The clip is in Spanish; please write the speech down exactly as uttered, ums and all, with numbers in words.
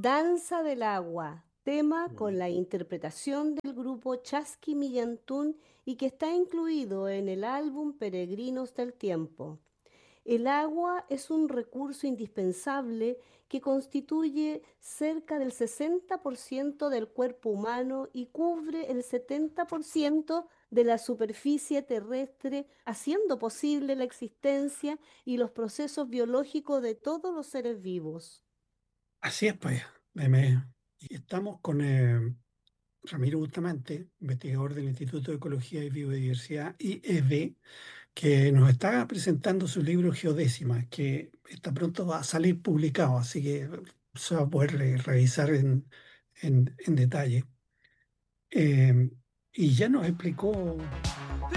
Danza del agua, tema con Mm. la interpretación del grupo Chasqui Millantún y que está incluido en el álbum Peregrinos del Tiempo. El agua es un recurso indispensable que constituye cerca del sesenta por ciento del cuerpo humano y cubre el setenta por ciento de la superficie terrestre, haciendo posible la existencia y los procesos biológicos de todos los seres vivos. Así es, pues. Me- me- y estamos con eh, Ramiro Bustamante, investigador del Instituto de Ecología y Biodiversidad I E B, que nos está presentando su libro Geodécima, que está pronto a salir publicado, así que se va a poder re- revisar en, en- en detalle. Eh, y ya nos explicó